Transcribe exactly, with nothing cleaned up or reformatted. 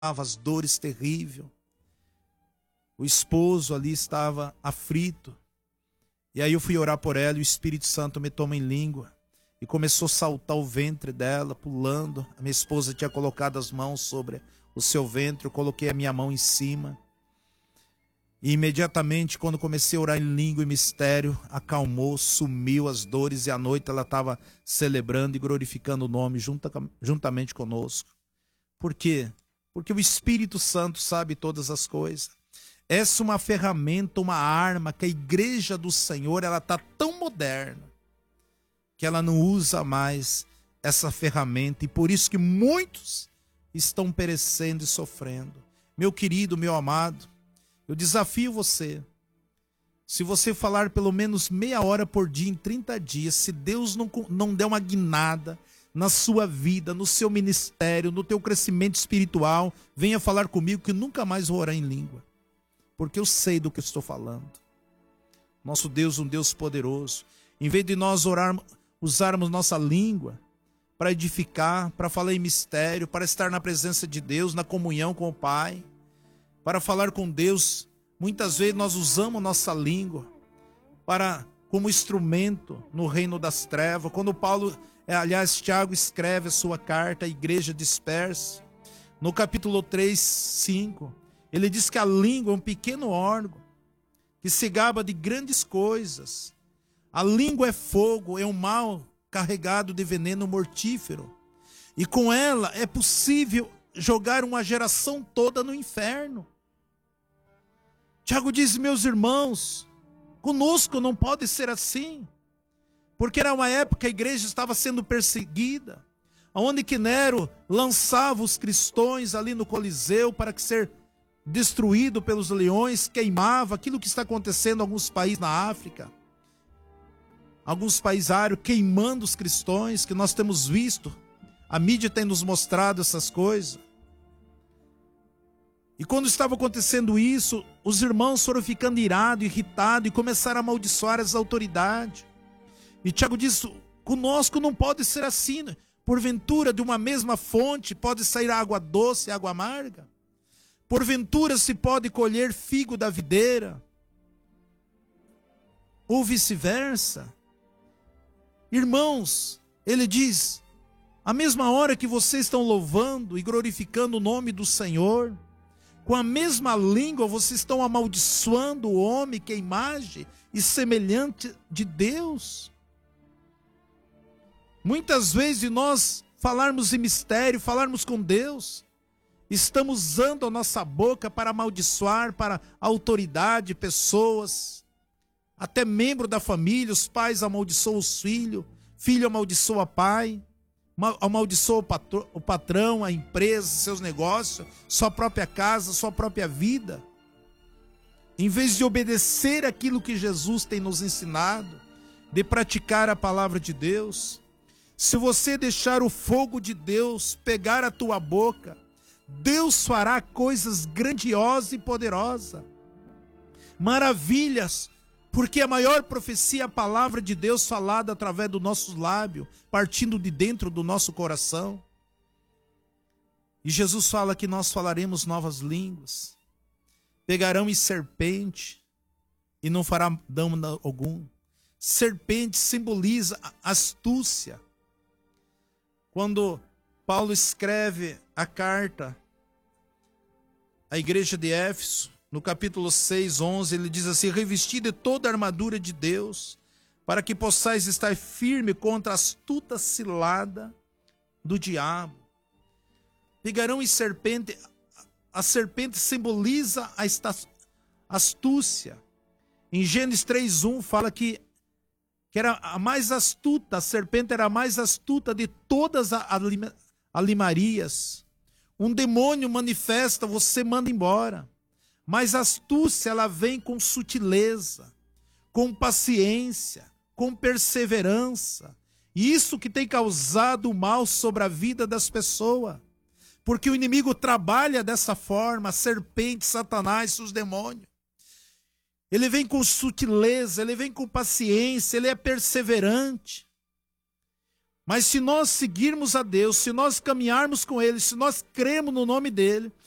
as dores terríveis. O esposo ali estava aflito. E aí eu fui orar por ela e o Espírito Santo me toma em língua. E começou a saltar o ventre dela, pulando. A minha esposa tinha colocado as mãos sobre o seu ventre, eu coloquei a minha mão em cima. E imediatamente, quando comecei a orar em língua e mistério, acalmou, sumiu as dores e à noite ela estava celebrando e glorificando o nome junta, juntamente conosco. Por quê? Porque o Espírito Santo sabe todas as coisas. Essa é uma ferramenta, uma arma que a igreja do Senhor, ela está tão moderna que ela não usa mais essa ferramenta, e por isso que muitos estão perecendo e sofrendo. Meu querido, meu amado, eu desafio você, se você falar pelo menos meia hora por dia em trinta dias, se Deus não, não der uma guinada na sua vida, no seu ministério, no teu crescimento espiritual, venha falar comigo que nunca mais vou orar em língua, porque eu sei do que eu estou falando. Nosso Deus é um Deus poderoso. Em vez de nós orarmos, usarmos nossa língua para edificar, para falar em mistério, para estar na presença de Deus, na comunhão com o Pai, para falar com Deus, muitas vezes nós usamos nossa língua para, como instrumento no reino das trevas. Quando Paulo, aliás, Tiago escreve a sua carta à igreja dispersa, no capítulo três, cinco, ele diz que a língua é um pequeno órgão que se gaba de grandes coisas. A língua é fogo, é um mal carregado de veneno mortífero. E com ela é possível jogar uma geração toda no inferno. Tiago diz, meus irmãos, conosco não pode ser assim. Porque era uma época que a igreja estava sendo perseguida, onde que Nero lançava os cristãos ali no Coliseu para que ser destruído pelos leões, queimava, aquilo que está acontecendo em alguns países na África. Alguns países árabes queimando os cristãos, que nós temos visto. A mídia tem nos mostrado essas coisas. E quando estava acontecendo isso, os irmãos foram ficando irados, irritados e começaram a amaldiçoar as autoridades. E Tiago diz, conosco não pode ser assim. Porventura de uma mesma fonte pode sair água doce e água amarga? Porventura se pode colher figo da videira? Ou vice-versa? Irmãos, ele diz, a mesma hora que vocês estão louvando e glorificando o nome do Senhor, com a mesma língua vocês estão amaldiçoando o homem que é imagem e semelhante de Deus. Muitas vezes nós falarmos em mistério, falarmos com Deus, estamos usando a nossa boca para amaldiçoar, para autoridade, pessoas, até membro da família. Os pais amaldiçoam os filhos, filho amaldiçoa o pai, amaldiçoa o, patro, o patrão, a empresa, seus negócios, sua própria casa, sua própria vida. Em vez de obedecer aquilo que Jesus tem nos ensinado, de praticar a palavra de Deus, se você deixar o fogo de Deus pegar a tua boca, Deus fará coisas grandiosas e poderosas, maravilhas, porque a maior profecia é a palavra de Deus falada através dos nossos lábios, partindo de dentro do nosso coração. E Jesus fala que nós falaremos novas línguas, pegarão em serpente e não fará dano algum. Serpente simboliza astúcia. Quando Paulo escreve a carta à igreja de Éfeso, no capítulo seis, onze, ele diz assim, revestido de toda a armadura de Deus, para que possais estar firme contra a astuta cilada do diabo. Pegarão em serpente, a serpente simboliza a astúcia. Em Gênesis três, um fala que, que era a mais astuta, a serpente era a mais astuta de todas as alimarias. Um demônio manifesta, você manda embora. Mas a astúcia, ela vem com sutileza, com paciência, com perseverança. E isso que tem causado o mal sobre a vida das pessoas. Porque o inimigo trabalha dessa forma, a serpente, Satanás, os demônios. Ele vem com sutileza, ele vem com paciência, ele é perseverante. Mas se nós seguirmos a Deus, se nós caminharmos com Ele, se nós cremos no nome dEle,